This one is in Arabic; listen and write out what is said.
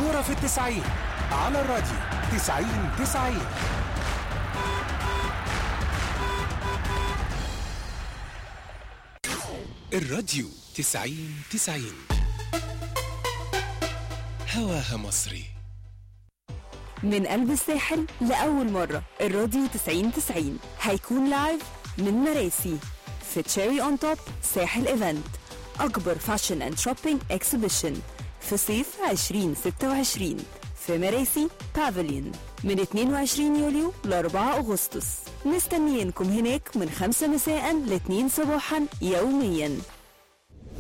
كورة في التسعين على الراديو 90-90. الراديو 90-90 هواها مصري. من قلب الساحل لأول مرة الراديو 90-90 هيكون لايف من مراسي في تشيري اون توب ساحل ايفنت، أكبر فاشن اند شوبينج اكسبيشن في صيف 2026 في مراسي بافليون من 22 يوليو ل 4 أغسطس. مستنيينكم هناك من 5 مساء ل 2 صباحا يوميا.